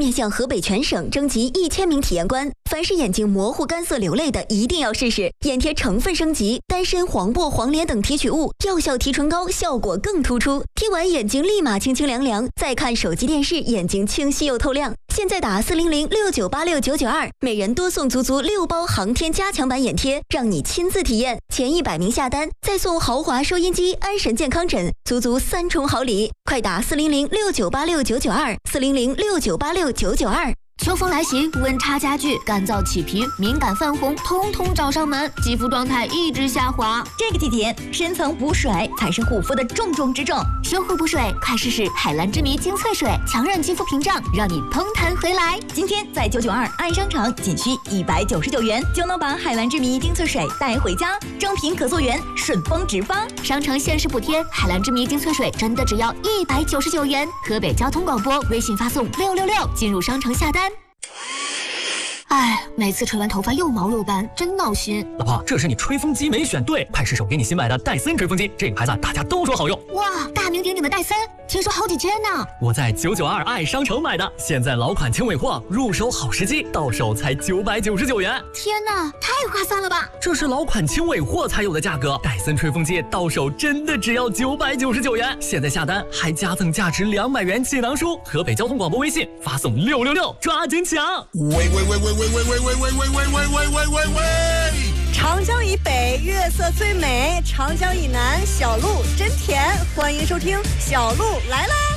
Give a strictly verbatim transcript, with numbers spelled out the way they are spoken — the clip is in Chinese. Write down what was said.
面向河北全省征集一千名体验官，凡是眼睛模糊、干涩、流泪的，一定要试试。眼贴成分升级，丹参、黄柏、黄连等提取物，药效提纯高，效果更突出。贴完眼睛立马清清凉凉，再看手机电视，眼睛清晰又透亮。现在打四零零六九八六九九二，每人多送足足六包航天加强版眼贴，让你亲自体验。前一百名下单，再送豪华收音机、安神健康枕，足足三重好礼。快打四零零六九八六九九二，四零零六九八六九九二。 秋风来袭，温差加剧，干燥起皮、敏感泛红，通通找上门，肌肤状态一直下滑。 这个季节，深层补水才是护肤的重中之重。 修护补水，快试试海蓝之谜精粹水，强韧肌肤屏障，让你嘭弹回来。 今天在九九二爱商场，仅需一百九十九元就能把海蓝之谜精粹水带回家，正品可溯源，顺丰直发。 商城限时补贴，海蓝之谜精粹水真的只要一百九十九元。河北交通广播微信发送六六六进入商城下单。哎，每次吹完头发又毛又斑，真闹心。 老婆，这是你吹风机没选对，快试试我给你新买的戴森吹风机，这个牌子大家都说好用。 哇，大名鼎鼎的戴森，听说好几千呢。 我在九九二爱商城买的，现在老款轻尾货，入手好时机，到手才九百九十九元。 天哪，太划算了吧！ 这是老款轻尾货才有的价格，戴森吹风机到手真的只要九百九十九元。现在下单还加赠价值两百元气囊书。河北交通广播微信发送六六六，抓紧抢！ 喂喂喂喂喂喂喂喂喂喂喂喂喂喂喂喂！ 长江以北月色最美，长江以南小鹿真甜。欢迎收听《小鹿来啦》。